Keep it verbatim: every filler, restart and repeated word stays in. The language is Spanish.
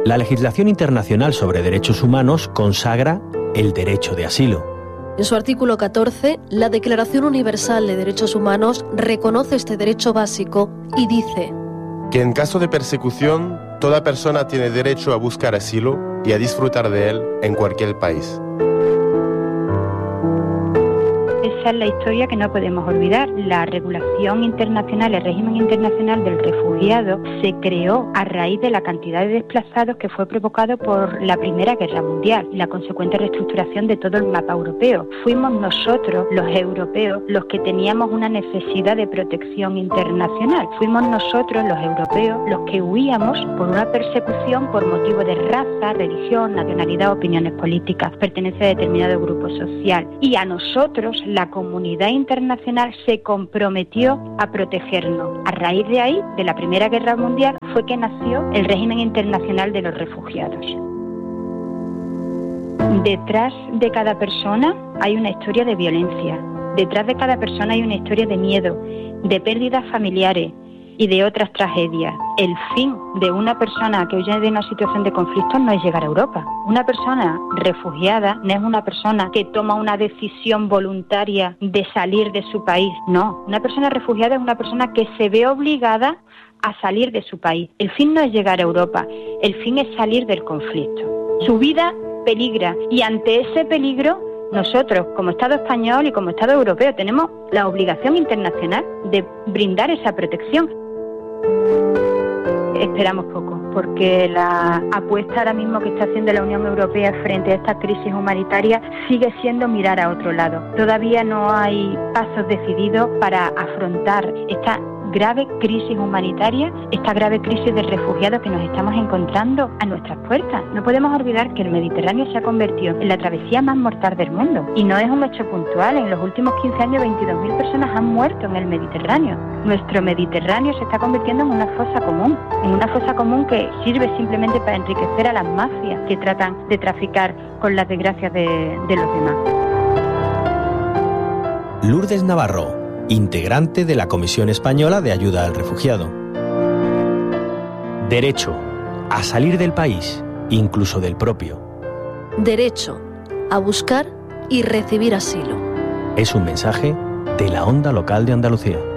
La legislación internacional sobre derechos humanos consagra el derecho de asilo. En su artículo catorce, la Declaración Universal de Derechos Humanos reconoce este derecho básico y dice que en caso de persecución, toda persona tiene derecho a buscar asilo y a disfrutar de él en cualquier país. Esa es la historia que no podemos olvidar. La regulación internacional, el régimen internacional del refugiado se creó a raíz de la cantidad de desplazados que fue provocado por la Primera Guerra Mundial y la consecuente reestructuración de todo el mapa europeo. Fuimos nosotros, los europeos, los que teníamos una necesidad de protección internacional. Fuimos nosotros, los europeos, los que huíamos por una persecución por motivo de raza, religión, nacionalidad, opiniones políticas, pertenencia a determinado grupo social. Y a nosotros, la comunidad internacional se comprometió a protegernos. A raíz de ahí, de la Primera Guerra Mundial, fue que nació el régimen internacional de los refugiados. Detrás de cada persona hay una historia de violencia. Detrás de cada persona hay una historia de miedo, de pérdidas familiares y de otras tragedias. El fin de una persona que huye de una situación de conflicto no es llegar a Europa. Una persona refugiada no es una persona que toma una decisión voluntaria de salir de su país. No, una persona refugiada es una persona que se ve obligada a salir de su país. El fin no es llegar a Europa, el fin es salir del conflicto. Su vida peligra y ante ese peligro nosotros, como Estado español y como Estado europeo, tenemos la obligación internacional de brindar esa protección. Esperamos poco, porque la apuesta ahora mismo que está haciendo la Unión Europea frente a esta crisis humanitaria sigue siendo mirar a otro lado. Todavía no hay pasos decididos para afrontar esta grave crisis humanitaria, esta grave crisis de refugiados que nos estamos encontrando a nuestras puertas. No podemos olvidar que el Mediterráneo se ha convertido en la travesía más mortal del mundo. Y no es un hecho puntual. En los últimos quince años, veintidós mil personas han muerto en el Mediterráneo. Nuestro Mediterráneo se está convirtiendo en una fosa común, en una fosa común que sirve simplemente para enriquecer a las mafias que tratan de traficar con las desgracias de, de los demás. Lourdes Navarro, integrante de la Comisión Española de Ayuda al Refugiado. Derecho a salir del país, incluso del propio. Derecho a buscar y recibir asilo. Es un mensaje de la Onda Local de Andalucía.